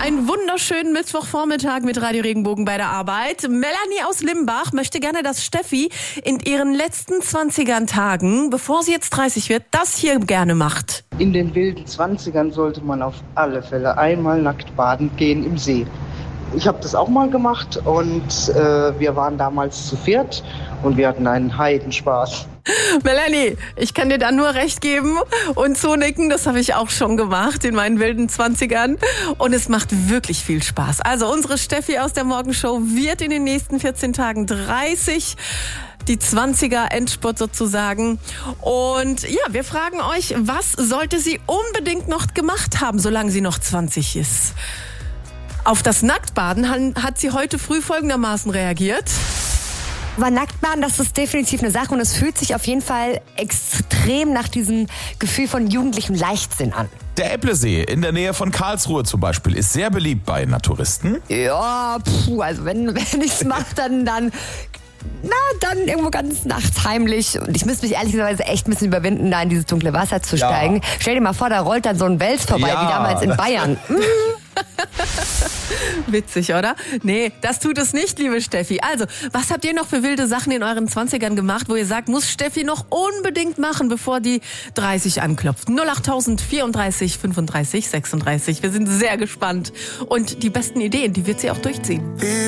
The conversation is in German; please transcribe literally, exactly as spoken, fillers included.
einen wunderschönen Mittwochvormittag mit Radio Regenbogen bei der Arbeit. Melanie aus Limbach möchte gerne, dass Steffi in ihren letzten zwanzigern Tagen, bevor sie jetzt dreißig wird, das hier gerne macht. In den wilden Zwanzigern sollte man auf alle Fälle einmal nackt baden gehen im See. Ich habe das auch mal gemacht und äh, wir waren damals zu viert und wir hatten einen Heidenspaß. Melanie, ich kann dir da nur recht geben und zunicken, das habe ich auch schon gemacht in meinen wilden Zwanzigern und es macht wirklich viel Spaß. Also unsere Steffi aus der Morgenshow wird in den nächsten vierzehn Tagen dreißig, die zwanziger Endspurt sozusagen. Und ja, wir fragen euch, was sollte sie unbedingt noch gemacht haben, solange sie noch zwanzig ist? Auf das Nacktbaden hat sie heute früh folgendermaßen reagiert. Aber Nacktbaden, das ist definitiv eine Sache und es fühlt sich auf jeden Fall extrem nach diesem Gefühl von jugendlichem Leichtsinn an. Der Äpplesee in der Nähe von Karlsruhe zum Beispiel ist sehr beliebt bei Naturisten. Ja, puh, also wenn, wenn ich es mache, dann, dann, na, dann irgendwo ganz nachts heimlich. Und ich müsste mich ehrlicherweise echt ein bisschen überwinden, da in dieses dunkle Wasser zu Ja. steigen. Stell dir mal vor, da rollt dann so ein Wels vorbei, Ja. wie damals in Bayern. Witzig, oder? Nee, das tut es nicht, liebe Steffi. Also, was habt ihr noch für wilde Sachen in euren zwanzigern gemacht, wo ihr sagt, muss Steffi noch unbedingt machen, bevor die dreißig anklopft? null acht vierunddreißig fünfunddreißig sechsunddreißig. Wir sind sehr gespannt. Und die besten Ideen, die wird sie auch durchziehen.